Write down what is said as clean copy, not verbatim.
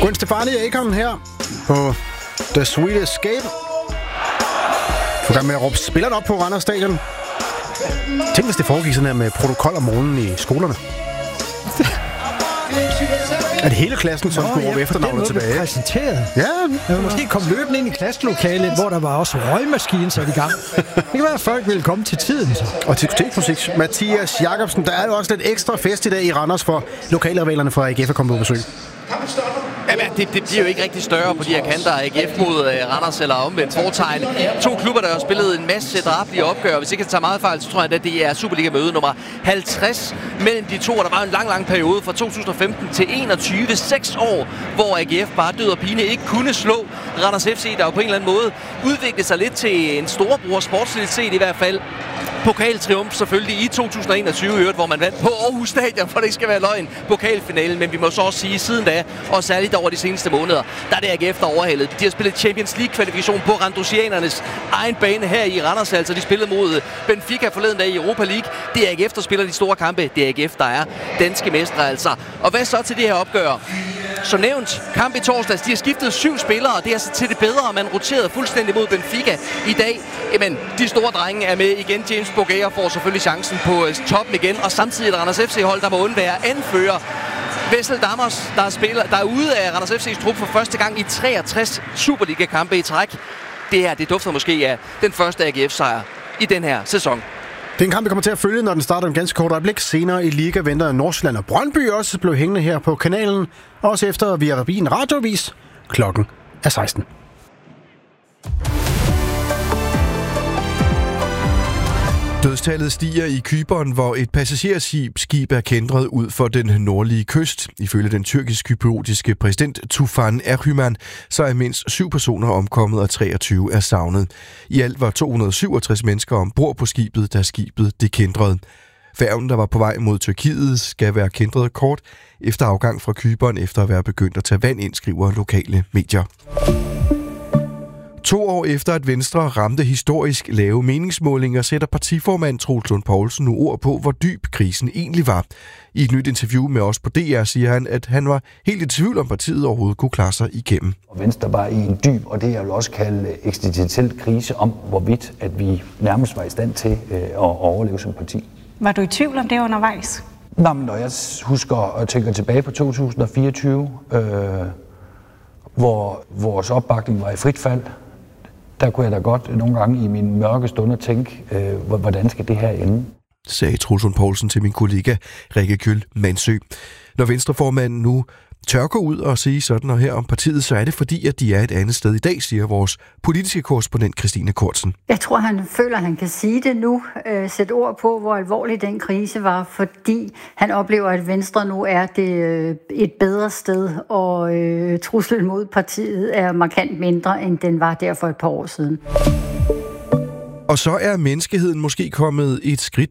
Gwen Stefani og Akon her på The Sweet Escape. Du kan med at råbe spillerne op på Randers Stadion. Tænk, hvis det foregik sådan her med protokol om morgenen i skolerne. At hele klassen så skulle råbe efternavnet tilbage. Præsenteret. Ja. Jeg vil måske komme løbende ind i klasselokalet, hvor der var også røgmaskinen sat i gang. Det kan være, at folk vil komme til tiden. Så. Og til diskoteksmusik. Mathias Jacobsen, der er jo også lidt ekstra fest i dag i Randers, for lokalrivalerne fra AGF er kommet på besøg. Jamen, det bliver jo ikke rigtig større på de her kanter. AGF mod Randers eller omvendt fortegn. To klubber, der har spillet en masse drabelige opgør. Hvis ikke jeg tager meget fejl, så tror jeg, at det er Superliga-møde nummer 50 mellem de to. Der var en lang periode fra 2015 til 21. 6 år, hvor AGF bare død og pine ikke kunne slå Randers FC, der jo på en eller anden måde udviklede sig lidt til en storebror, sportsligt set i hvert fald. Pokaltriumf selvfølgelig i 2021, hvor man vandt på Aarhus Stadion, for det ikke skal være løgn, pokalfinalen. Men vi må så også sige, siden da, og særligt over de seneste måneder, der er det AGF, der overhældet. De har spillet Champions League-kvalifikation på randosianernes egen bane her i Randers. Altså, de spillede mod Benfica forleden dag i Europa League. Det er AGF, der spiller de store kampe. Det er AGF, der er danske mestre, altså. Og hvad så til det her opgør? Som nævnt, kamp i torsdags, de har skiftet 7 spillere, og det er altså til det bedre, man roterede fuldstændig mod Benfica i dag. Jamen, de store drenge er med igen. James Bogaer får selvfølgelig chancen på toppen igen, og samtidig et Randers FC-hold, der må undvære anfører Wessel Dammers, der er ude af Randers FC's trup for første gang i 63 Superliga-kampe i træk. Det her, det dufter måske af den første AGF-sejr i den her sæson. Det er en kamp, vi kommer til at følge, når den starter en ganske kort øjeblik. Senere i Liga venter Nordsjælland og Brøndby også blev hængende her på kanalen. Også efter Via Rabin radiovis. Klokken er 16. Dødstallet stiger i Cypern, hvor et passagerskib er kæntret ud for den nordlige kyst. Ifølge den tyrkisk-kypriotiske præsident Tufan Erhüman, så er mindst 7 personer omkommet og 23 er savnet. I alt var 267 mennesker ombord på skibet, da skibet det kæntrede. Færgen, der var på vej mod Tyrkiet, skal være kæntret kort efter afgang fra Cypern, efter at være begyndt at tage vand ind, skriver lokale medier. 2 år efter, at Venstre ramte historisk lave meningsmålinger, sætter partiformand Troels Lund Poulsen nu ord på, hvor dyb krisen egentlig var. I et nyt interview med os på DR siger han, at han var helt i tvivl om partiet overhovedet kunne klare sig igennem. Venstre var i en dyb, og det jeg vil også kalde eksistentiel krise om, hvorvidt at vi nærmest var i stand til at overleve som parti. Var du i tvivl om det undervejs? Nå, men når jeg husker og tænker tilbage på 2024, hvor vores opbakning var i frit fald, der kunne jeg da godt nogle gange i mine mørke stunder tænke, hvordan skal det her ende? Sagde Troels Lund Poulsen til min kollega Rikke Kjøll Mansø. Når Venstreformanden nu tør gå ud og sige sådan og her om partiet, så er det fordi, at de er et andet sted i dag, siger vores politiske korrespondent Christine Kortsen. Jeg tror, han føler, at han kan sige det nu, sætte ord på, hvor alvorlig den krise var, fordi han oplever, at Venstre nu er det et bedre sted, og truslen mod partiet er markant mindre, end den var der for et par år siden. Og så er menneskeheden måske kommet et skridt